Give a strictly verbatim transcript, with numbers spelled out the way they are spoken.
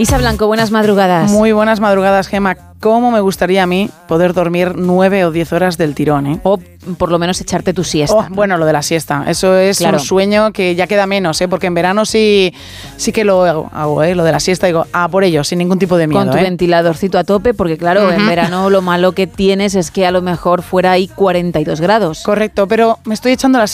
Isa Blanco, buenas madrugadas. Muy buenas madrugadas, Gemma. ¿Cómo me gustaría a mí poder dormir nueve o diez horas del tirón, eh? O por lo menos echarte tu siesta. Oh, ¿no? Bueno, lo de la siesta. Eso es claro. Un sueño que ya queda menos, ¿eh? Porque en verano sí, sí que lo hago, hago ¿eh? Lo de la siesta, digo, ah, por ello, sin ningún tipo de miedo. Con tu ¿eh? ventiladorcito a tope, porque claro, uh-huh. en verano lo malo que tienes es que a lo mejor fuera hay cuarenta y dos grados. Correcto, pero me estoy echando la